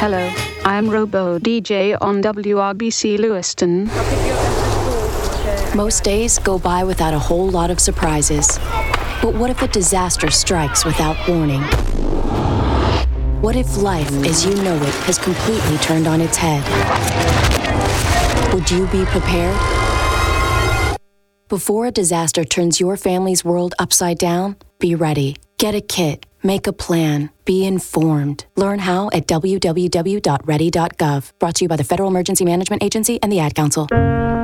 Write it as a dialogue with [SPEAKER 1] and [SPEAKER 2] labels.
[SPEAKER 1] Hello, I'm Robo DJ on WRBC Lewiston.
[SPEAKER 2] Most days go by without a whole lot of surprises. But what if a disaster strikes without warning? What if life, as you know it, has completely turned on its head? Would you be prepared? Before a disaster turns your family's world upside down, be ready. Get a kit. Make a plan. Be informed. Learn how at www.ready.gov. Brought to you by the Federal Emergency Management Agency and the Ad Council.